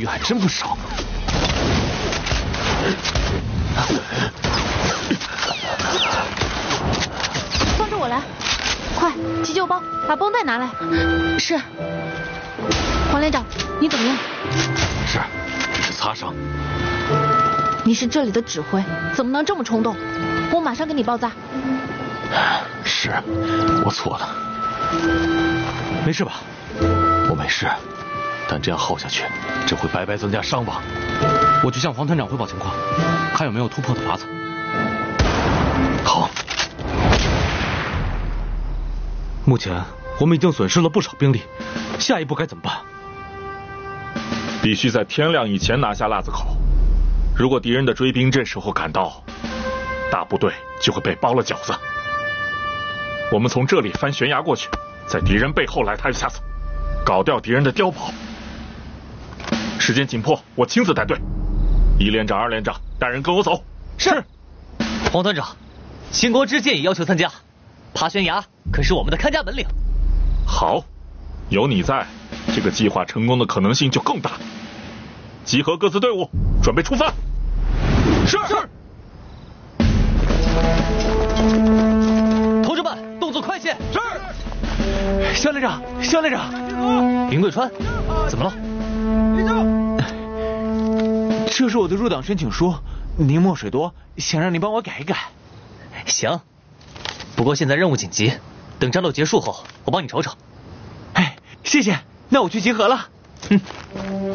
鱼还真不少。 帮着我来，快，急救包，把绷带拿来。是。黄连长，你怎么样？ 是，只是擦伤。 你是这里的指挥，怎么能这么冲动？我马上给你包扎。 是，我错了。 没事吧？ 我没事，但这样耗下去，只会白白增加伤亡。 我去向黄团长汇报情况，看有没有突破的法子。 好。 目前我们已经损失了不少兵力，下一步该怎么办？ 必须在天亮以前拿下腊子口。如果敌人的追兵这时候赶到，大部队就会被包了饺子。我们从这里翻悬崖过去，在敌人背后来他一下子，搞掉敌人的碉堡。时间紧迫，我亲自带队。1连长、2连长，带人跟我走。 是。黄团长，兴国之剑也要求参加，爬悬崖可是我们的看家本领。 好，有你在，这个计划成功的可能性就更大。集合各自队伍，准备出发。是。 同志们，动作快些。 是。肖连长，肖连长， 林桂川，怎么了？ 这是我的入党申请书，您墨水多，想让您帮我改一改。 行，不过现在任务紧急，等战斗结束后，我帮你瞅瞅。 哎，谢谢，那我去集合了。